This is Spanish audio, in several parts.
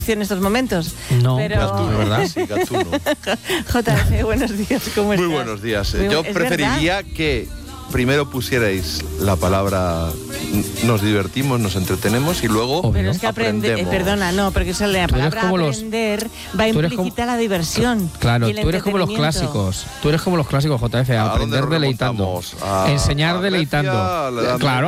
en estos momentos. No, pero... Gatuno, ¿verdad? Sí, Gatuno. JF, buenos días, ¿cómo estás? Muy buenos días. Muy Yo ¿es preferiría verdad? que primero pusierais la palabra nos divertimos, nos entretenemos y luego Pero es que aprender, perdona, no, porque eso la palabra aprender va implícita la diversión. Claro, y el tú eres como los clásicos. Tú eres como los clásicos, JF, aprender deleitando. Enseñar deleitando. Grecia, claro,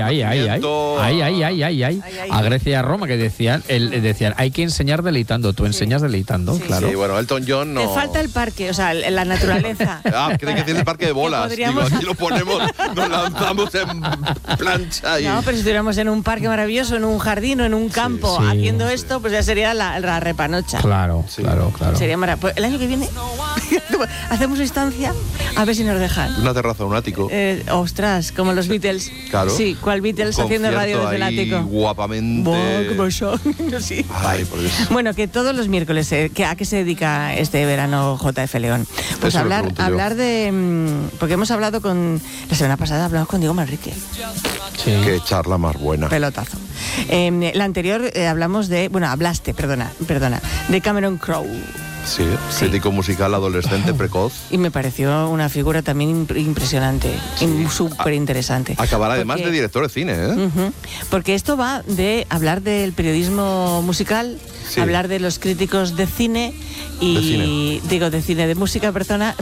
ahí. A Grecia y a Roma, que decían, hay que enseñar deleitando. Tú enseñas deleitando, claro. Sí, bueno, Elton John no. Te falta el parque, o sea, la naturaleza. Creo que tiene el parque de bolas. Podríamos... Digo, aquí lo ponemos, nos lanzamos en plancha y... No, pero si estuviéramos en un parque maravilloso, en un jardín o en un campo haciendo esto, pues ya sería la repanocha. Claro. Sería maravilloso. Pues el año que viene hacemos instancia a ver si nos dejan. Una terraza, un ático. Ostras, como los Beatles. Claro. Sí, ¿cuál Beatles haciendo radio desde el ático? Guapamente. Sí. Ay, por Dios. Bueno, que todos los miércoles, ¿a qué se dedica este verano JF León? Pues hablar de... Porque hemos hablado la semana pasada hablamos con Diego Manrique. Sí. Qué charla más buena. Pelotazo. La anterior hablaste, de Cameron Crowe. Sí, crítico musical adolescente precoz. Y me pareció una figura también impresionante, súper interesante. Acabará además de director de cine, ¿eh? Porque esto va de hablar del periodismo musical, hablar de los críticos de cine y de música, perdona,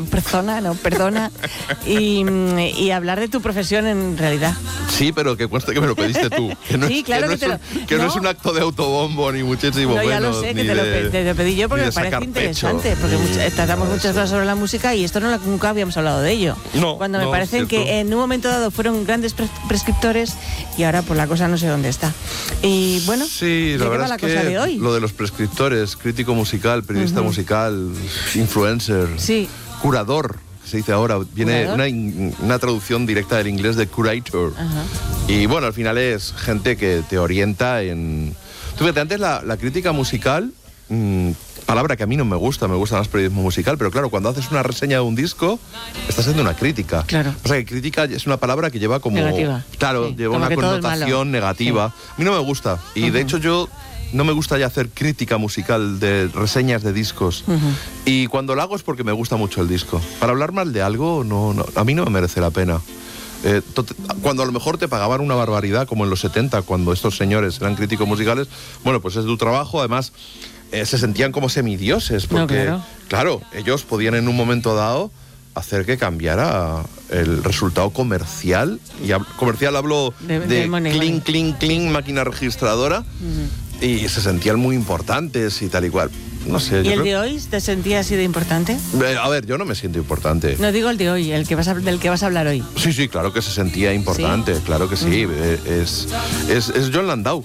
y hablar de tu profesión en realidad. Sí, pero que conste que me lo pediste tú. Que no, sí, claro que no es un acto de autobombo ni muchísimo menos. No, ya lo sé, que te lo pedí yo porque me parece interesante, porque tratamos muchas cosas sobre la música y esto nunca habíamos hablado de ello. Cuando me parecen que en un momento dado fueron grandes prescriptores y ahora pues la cosa no sé dónde está. Y bueno, sí, la verdad es que de hoy? Lo de los prescriptores, crítico musical, periodista musical, influencer, curador, se dice ahora, viene una traducción directa del inglés de curator. Y bueno, al final es gente que te orienta en... Tú fíjate, antes la crítica musical, palabra que a mí no me gusta más periodismo musical, pero claro, cuando haces una reseña de un disco, estás haciendo una crítica. Claro. O sea, que crítica es una palabra que lleva como... Negativa. Claro, lleva una connotación negativa. A mí no me gusta. Y de hecho yo... No me gusta ya hacer crítica musical de reseñas de discos. Y cuando lo hago es porque me gusta mucho el disco. Para hablar mal de algo, no, a mí no me merece la pena. Cuando a lo mejor te pagaban una barbaridad, como en los 70, cuando estos señores eran críticos musicales, bueno, pues es tu trabajo. Además, se sentían como semidioses, porque, claro, ellos podían en un momento dado hacer que cambiara el resultado comercial. Y comercial hablo de clink, máquina registradora. Y se sentían muy importantes y tal y cual. No sé. ¿Y el de hoy te sentías así de importante? A ver, yo no me siento importante. No digo el de hoy, del que vas a hablar hoy. Sí, claro que se sentía importante, claro que sí. Es Jon Landau.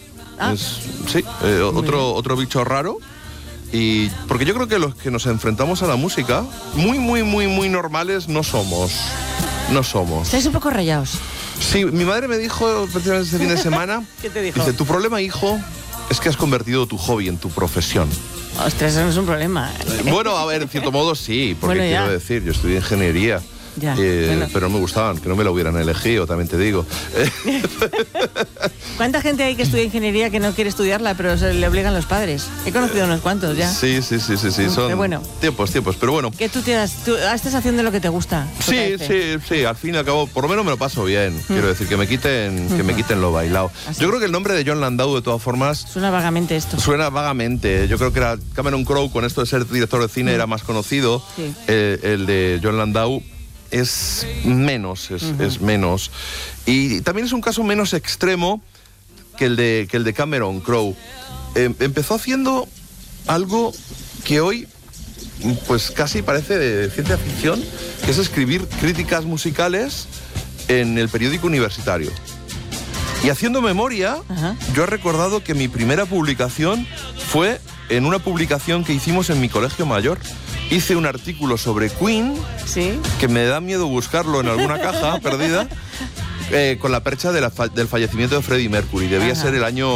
Otro bicho raro. Y porque yo creo que los que nos enfrentamos a la música, muy normales no somos. Estáis un poco rayados. Sí, mi madre me dijo precisamente este fin de semana. ¿Qué te dijo? Dice, tu problema, hijo, es que has convertido tu hobby en tu profesión. Ostras, eso no es un problema. Bueno, a ver, en cierto modo sí, porque quiero decir, yo estudié ingeniería. Pero no me gustaban, que no me lo hubieran elegido, también te digo. ¿Cuánta gente hay que estudia ingeniería que no quiere estudiarla, pero se le obligan los padres? He conocido unos cuantos ya. Sí, son tiempos, pero bueno. Que tú estás haciendo lo que te gusta. Sí, al fin y al cabo, por lo menos me lo paso bien. Quiero decir, que me quiten lo bailado. Así. Yo creo que el nombre de Jon Landau, de todas formas... Suena vagamente esto. Suena vagamente. Yo creo que era Cameron Crowe, con esto de ser director de cine, era más conocido. Sí. El de Jon Landau es menos, es menos. Y también es un caso menos extremo que el de Cameron Crowe. Empezó haciendo algo que hoy pues casi parece de ciencia ficción, que es escribir críticas musicales en el periódico universitario. Y haciendo memoria, yo he recordado que mi primera publicación fue en una publicación que hicimos en mi colegio mayor. Hice un artículo sobre Queen, que me da miedo buscarlo en alguna caja perdida, con la percha del fallecimiento de Freddie Mercury. Debía ser el año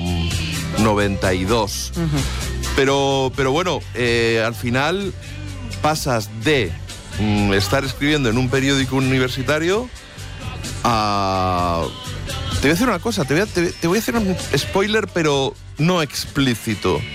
92. Pero bueno, al final pasas de estar escribiendo en un periódico universitario a... Te voy a decir una cosa, te voy a hacer un spoiler, pero no explícito.